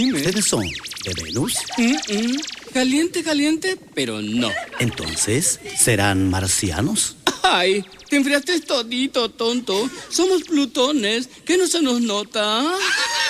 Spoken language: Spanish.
¿Ustedes son de Venus? Caliente, caliente, pero no. Entonces, ¿serán marcianos? Ay, te enfriaste todito, tonto. Somos plutones, que no se nos nota.